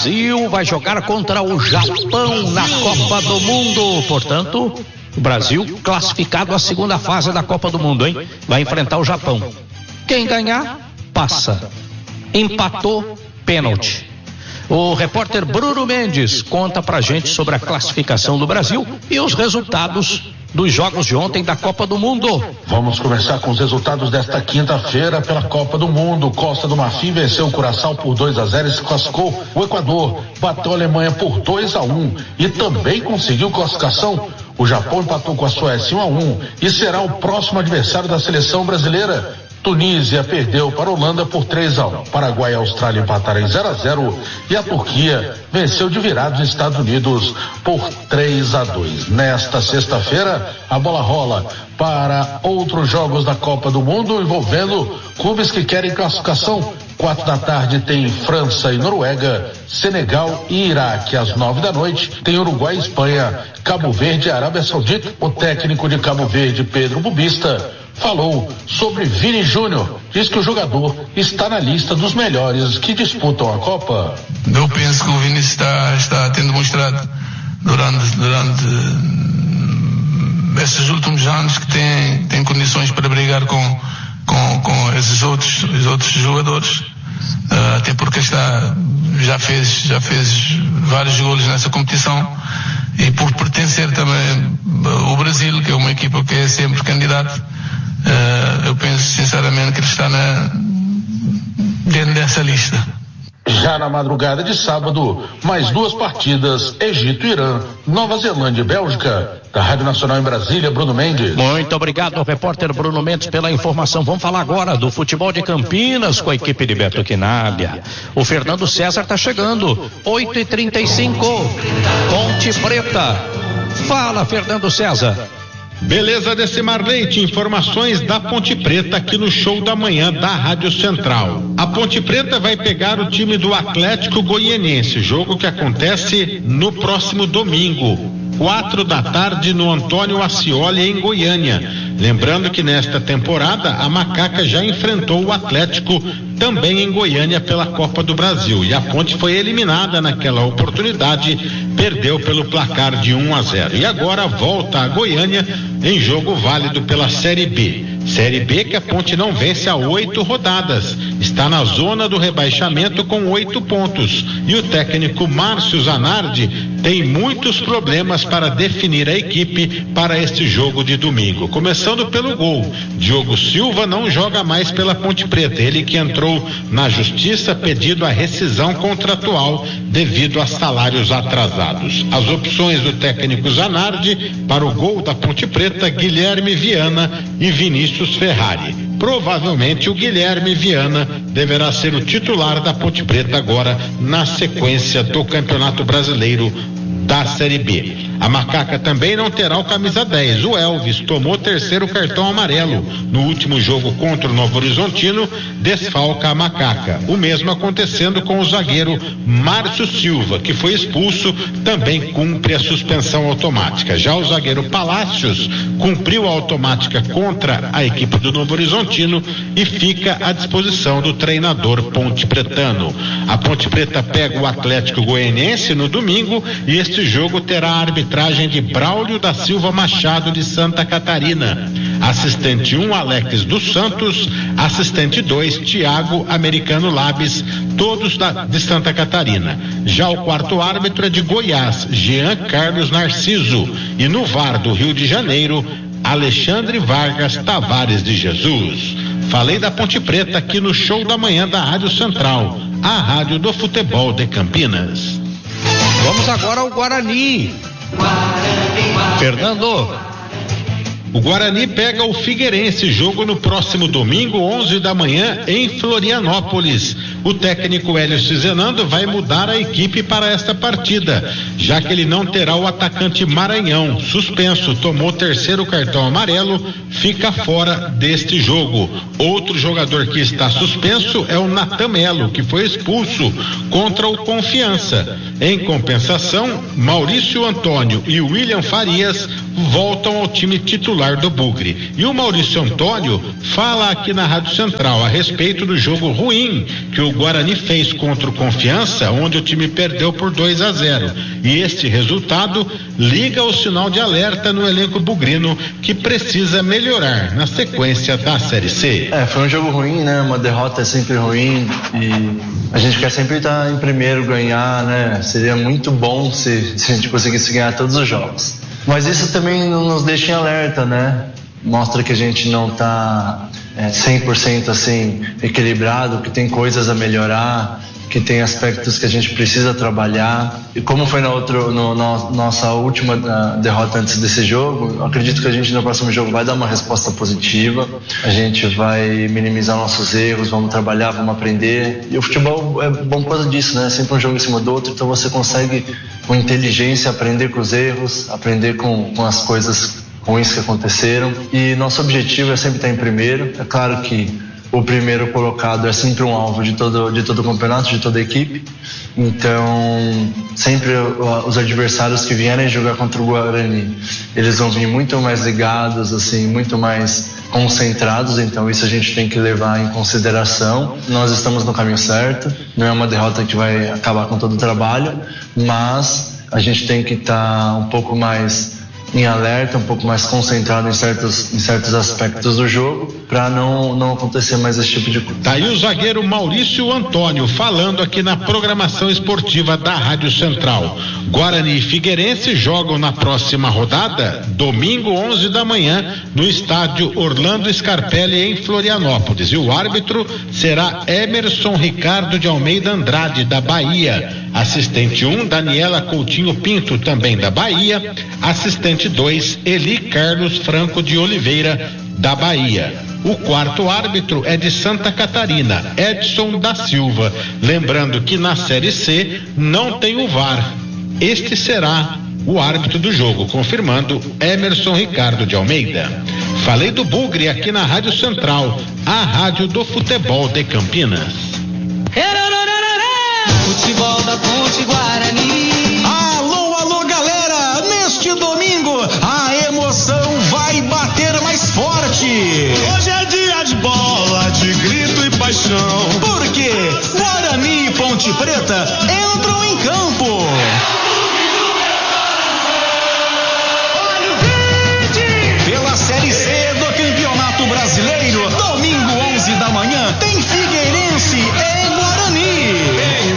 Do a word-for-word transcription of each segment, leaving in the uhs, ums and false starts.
Brasil vai jogar contra o Japão na Copa do Mundo. Portanto, o Brasil classificado à segunda fase da Copa do Mundo, hein? Vai enfrentar o Japão. Quem ganhar, passa. Empatou, pênalti. O repórter Bruno Mendes conta pra gente sobre a classificação do Brasil e os resultados dos jogos de ontem da Copa do Mundo. Vamos começar com os resultados desta quinta-feira pela Copa do Mundo. Costa do Marfim venceu o Curaçao por dois a zero e se classificou. O Equador bateu a Alemanha por dois a um e também conseguiu classificação. O Japão empatou com a Suécia um a um e será o próximo adversário da seleção brasileira. Tunísia perdeu para a Holanda por três a um. Paraguai e Austrália empataram em zero a zero e a Turquia venceu de virada os Estados Unidos por três a dois. Nesta sexta-feira, a bola rola para outros jogos da Copa do Mundo envolvendo clubes que querem classificação. Quatro da tarde tem França e Noruega, Senegal e Iraque. Às nove da noite tem Uruguai e Espanha, Cabo Verde e Arábia Saudita. O técnico de Cabo Verde, Pedro Bubista, falou sobre Vini Júnior. Diz que o jogador está na lista dos melhores que disputam a Copa. Eu penso que o Vini está, está tendo mostrado durante, durante esses últimos anos que tem, tem condições para brigar com, com, com esses outros, os outros jogadores. Uh, até porque está, já fez, já fez vários golos nessa competição e por pertencer também ao Brasil, que é uma equipa que é sempre candidato. Uh, eu penso sinceramente que ele está na, dentro dessa lista. Já na madrugada de sábado, mais duas partidas, Egito e Irã, Nova Zelândia e Bélgica. Da Rádio Nacional em Brasília, Bruno Mendes. Muito obrigado ao repórter Bruno Mendes pela informação. Vamos falar agora do futebol de Campinas com a equipe de Beto Quinalha. O Fernando César está chegando, oito e trinta e cinco, Ponte Preta. Fala, Fernando César. Beleza, Decimar Leite, informações da Ponte Preta aqui no Show da Manhã da Rádio Central. A Ponte Preta vai pegar o time do Atlético Goianiense, jogo que acontece no próximo domingo, quatro da tarde, no Antônio Ascioli, em Goiânia. Lembrando que nesta temporada a Macaca já enfrentou o Atlético também em Goiânia pela Copa do Brasil e a Ponte foi eliminada naquela oportunidade, perdeu pelo placar de um a zero e agora volta a Goiânia em jogo válido pela Série B. Série B que a Ponte não vence há oito rodadas, está na zona do rebaixamento com oito pontos e o técnico Márcio Zanardi tem muitos problemas para definir a equipe para este jogo de domingo. Começando pelo gol, Diogo Silva não joga mais pela Ponte Preta, ele que entrou na justiça pedindo a rescisão contratual devido a salários atrasados. As opções do técnico Zanardi para o gol da Ponte Preta, Guilherme Viana e Vinícius Ferrari. Provavelmente o Guilherme Viana deverá ser o titular da Ponte Preta agora na sequência do Campeonato Brasileiro da Série B. A Macaca também não terá o camisa dez. O Elvis tomou terceiro cartão amarelo no último jogo contra o Novo Horizontino, desfalca a Macaca. O mesmo acontecendo com o zagueiro Márcio Silva, que foi expulso, também cumpre a suspensão automática. Já o zagueiro Palácios cumpriu a automática contra a equipe do Novo Horizontino e fica à disposição do treinador Ponte Pretano. A Ponte Preta pega o Atlético Goianiense no domingo e este jogo terá a arbitragem de Braulio da Silva Machado de Santa Catarina. Assistente um, Alex dos Santos. Assistente dois, Tiago Americano Labes, todos da, de Santa Catarina. Já o quarto árbitro é de Goiás, Jean Carlos Narciso. E no V A R do Rio de Janeiro, Alexandre Vargas Tavares de Jesus. Falei da Ponte Preta aqui no Show da Manhã da Rádio Central, a rádio do futebol de Campinas. Vamos agora ao Guarani. Guarani. Fernando. O Guarani pega o Figueirense, jogo no próximo domingo, onze da manhã, em Florianópolis. O técnico Hélio Cizenando vai mudar a equipe para esta partida, já que ele não terá o atacante Maranhão, suspenso, tomou terceiro cartão amarelo, fica fora deste jogo. Outro jogador que está suspenso é o Natan Melo, que foi expulso contra o Confiança. Em compensação, Maurício Antônio e William Farias voltam ao time titular titular do Bugre. E o Maurício Antônio fala aqui na Rádio Central a respeito do jogo ruim que o Guarani fez contra o Confiança, onde o time perdeu por dois a zero. E este resultado liga o sinal de alerta no elenco bugrino, que precisa melhorar na sequência da Série C. É, foi um jogo ruim, né? Uma derrota é sempre ruim e a gente quer sempre estar em primeiro, ganhar, né? Seria muito bom se, se a gente conseguisse ganhar todos os jogos. Mas isso também não nos deixa em alerta, né? Mostra que a gente não está é, cem por cento assim equilibrado, que tem coisas a melhorar, que tem aspectos que a gente precisa trabalhar. E como foi na outro, no, no, nossa última uh, derrota antes desse jogo, acredito que a gente no próximo jogo vai dar uma resposta positiva, a gente vai minimizar nossos erros, vamos trabalhar, vamos aprender. E o futebol é bom por causa disso, né? Sempre um jogo em cima do outro, então você consegue com inteligência aprender com os erros, aprender com, com as coisas ruins que aconteceram. E nosso objetivo é sempre estar em primeiro. É claro que o primeiro colocado é sempre um alvo de todo, de todo o campeonato, de toda a equipe. Então, sempre os adversários que vierem jogar contra o Guarani, eles vão vir muito mais ligados, assim, muito mais concentrados. Então, isso a gente tem que levar em consideração. Nós estamos no caminho certo. Não é uma derrota que vai acabar com todo o trabalho, mas a gente tem que estar um pouco mais em alerta, um pouco mais concentrado em certos, em certos aspectos do jogo, para não, não acontecer mais esse tipo de coisa. Tá aí o zagueiro Maurício Antônio falando aqui na programação esportiva da Rádio Central. Guarani e Figueirense jogam na próxima rodada, domingo onze da manhã, no estádio Orlando Scarpelli, em Florianópolis. E o árbitro será Emerson Ricardo de Almeida Andrade, da Bahia. Assistente um, Daniela Coutinho Pinto, também da Bahia. Assistente dois, Eli Carlos Franco de Oliveira, da Bahia. O quarto árbitro é de Santa Catarina, Edson da Silva. Lembrando que na Série C não tem o V A R. Este será o árbitro do jogo, confirmando Emerson Ricardo de Almeida. Falei do Bugre aqui na Rádio Central, a rádio do futebol de Campinas. Futebol da Ponte Guarani. Alô, alô, galera! Neste domingo, a emoção vai bater mais forte. Hoje é dia de bola, de grito e paixão. Porque Guarani e Ponte Preta entram em campo. Olha o verde! Pela Série C do Campeonato Brasileiro, domingo onze da manhã, tem Figueirense e Guarani.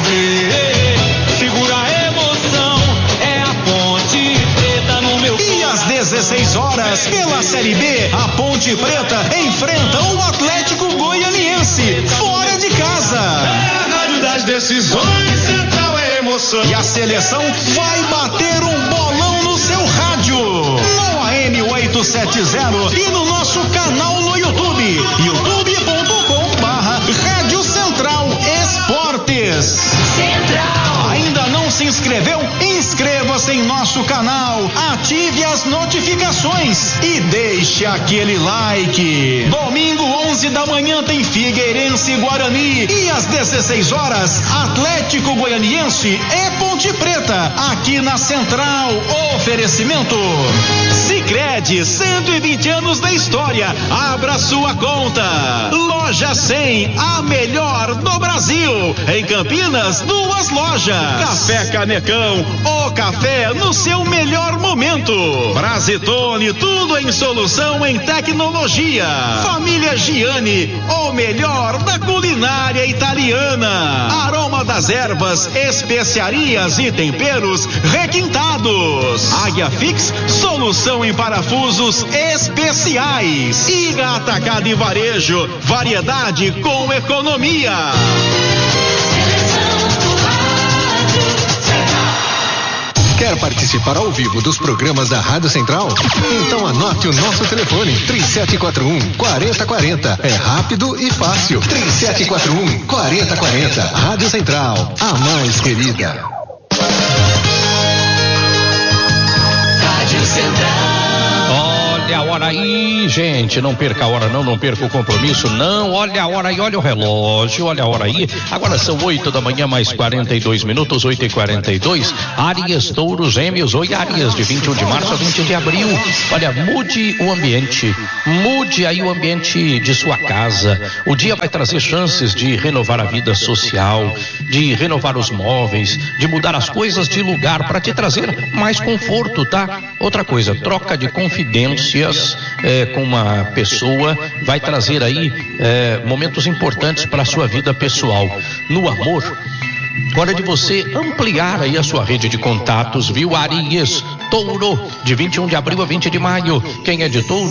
dezesseis horas, pela Série B, a Ponte Preta enfrenta o Atlético Goianiense, fora de casa. É a rádio das decisões, Central é emoção. E a seleção vai bater um bolão no seu rádio, no A M oitocentos e setenta e no nosso canal no YouTube, youtube ponto com barra Rádio Central Esportes. Central. Ainda não se inscreveu? Inscreva-se em nosso canal, ative as notificações e deixe aquele like. Domingo onze da manhã tem Figueirense e Guarani e às dezesseis horas Atlético Goianiense e Ponte Preta, aqui na Central. Oferecimento Sicredi, cento e vinte anos da história. Abra sua conta. Loja cem, a melhor do Brasil. Em Campinas, duas lojas. Café Canecão, o café no seu melhor momento. Brasitone, tudo em solução em tecnologia. Família Giani, o melhor da culinária italiana. Aroma das ervas, especiarias e temperos requintados. Águia Fix, solução em parafusos especiais. Iga Atacado e Varejo, variedade com economia. Quer participar ao vivo dos programas da Rádio Central? Então anote o nosso telefone, três sete quatro um, quatro zero quatro zero. É rápido e fácil. três sete quatro um, quatro zero quatro zero. Rádio Central, a mais querida. Rádio Central. Olha a hora aí, gente, não perca a hora não, não perca o compromisso não, olha a hora aí, olha o relógio, olha a hora aí, agora são oito da manhã mais quarenta e dois minutos, oito e quarenta e dois, Áries, Touro, Gêmeos, oi Áries, de vinte e um de março a vinte de abril, olha, mude o ambiente, mude aí o ambiente de sua casa, o dia vai trazer chances de renovar a vida social, de renovar os móveis, de mudar as coisas de lugar para te trazer mais conforto, tá? Outra coisa, troca de confidências é, com uma pessoa vai trazer aí é, momentos importantes para a sua vida pessoal. No amor, hora de você ampliar aí a sua rede de contatos, viu? Áries, Touro, de vinte e um de abril a vinte de maio. Quem é de Touro?